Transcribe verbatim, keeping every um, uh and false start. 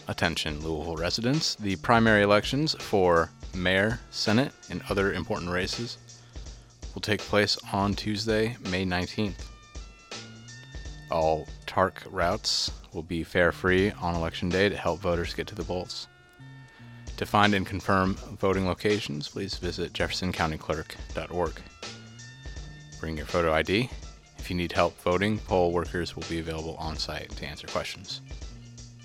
Attention, Louisville residents. The primary elections for mayor, senate, and other important races will take place on Tuesday, May nineteenth. All T A R C routes will be fare-free on Election Day to help voters get to the polls. To find and confirm voting locations, please visit jefferson county clerk dot org. Bring your photo I D. If you need help voting, poll workers will be available on site to answer questions.